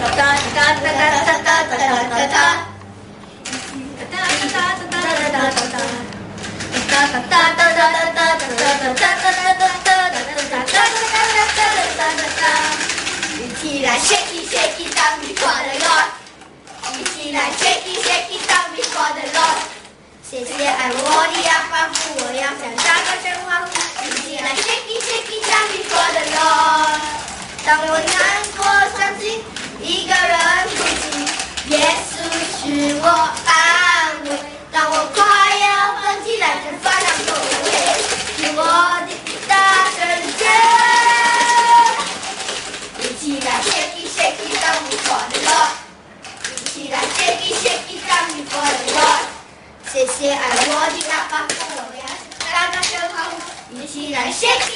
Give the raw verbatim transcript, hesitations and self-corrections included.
一起来 shake it shake it 当你挂的 Lord， 一起来 shake it shake it 当你挂的 Lord， 谢谢爱我的呀，仿佛我要像大个神欢呼，一起来 shake it shake it 当你挂的 Lord， 当我拿。